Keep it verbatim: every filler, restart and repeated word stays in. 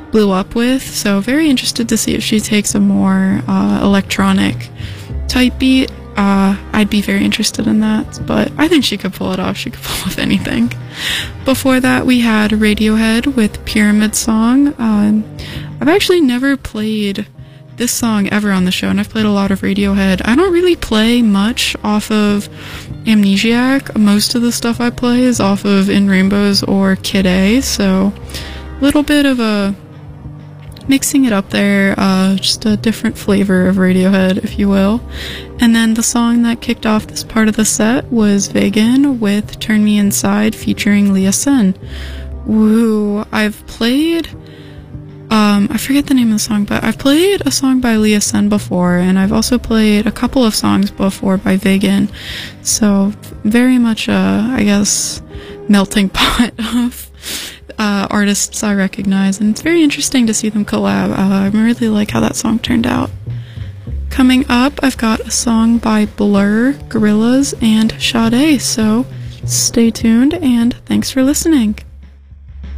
blew up with, so very interested to see if she takes a more uh, electronic type beat. Uh, I'd be very interested in that, but I think she could pull it off. She could pull off anything. Before that, we had Radiohead with Pyramid Song. Um, I've actually never played this song ever on the show, and I've played a lot of Radiohead. I don't really play much off of Amnesiac. Most of the stuff I play is off of In Rainbows or Kid A, so a little bit of a mixing it up there, uh, just a different flavor of Radiohead, if you will. And then the song that kicked off this part of the set was Vegan with Turn Me Inside featuring Leah Sen. Woo! I've played, um, I forget the name of the song, but I've played a song by Leah Sen before, and I've also played a couple of songs before by Vegan. So, very much a, I guess, melting pot of Uh, artists I recognize, and it's very interesting to see them collab. Uh, I really like how that song turned out. Coming up, I've got a song by Blur, Gorillaz, and Sade, so stay tuned, and thanks for listening.